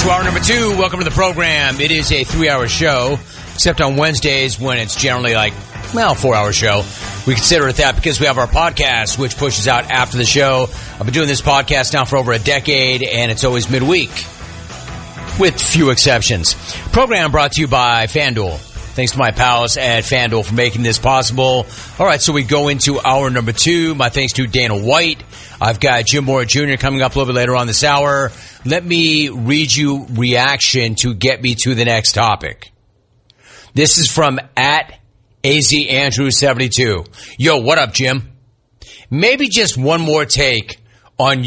To hour number 2, welcome to the program. It is a 3-hour show, except on Wednesdays when it's generally like, 4-hour show. We consider it that because we have our podcast, which pushes out after the show. I've been doing this podcast now for over a decade, and it's always midweek, with few exceptions. Program brought to you by FanDuel. Thanks to my pals at FanDuel for making this possible. All right, so we go into hour number 2. My thanks to Dana White. I've got Jim Moore Jr. coming up a little bit later on this hour. Let me read you reaction to get me to the next topic. This is from at AZAndrew72. Yo, what up, Jim? Maybe just one more take on